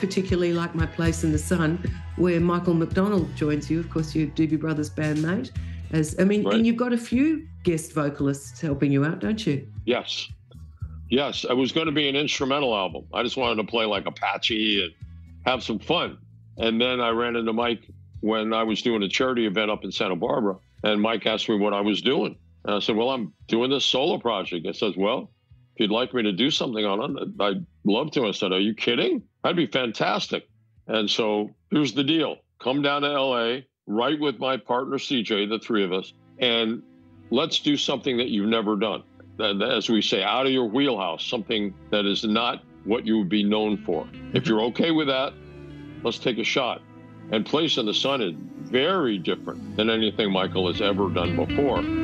particularly like My Place in the Sun, where Michael McDonald joins you, of course, your Doobie Brothers bandmate. Right. And you've got a few guest vocalists helping you out, don't you? Yes. It was going to be an instrumental album. I just wanted to play like Apache and have some fun. And then I ran into Mike when I was doing a charity event up in Santa Barbara. And Mike asked me what I was doing. And I said, well, I'm doing this solo project. He says, well, if you'd like me to do something on it, I'd love to. I said, are you kidding? That'd be fantastic. And so here's the deal. Come down to LA, write with my partner, CJ, the three of us, and let's do something that you've never done. As we say, out of your wheelhouse, something that is not what you would be known for. If you're okay with that, let's take a shot. And Place in the Sun is very different than anything Michael has ever done before.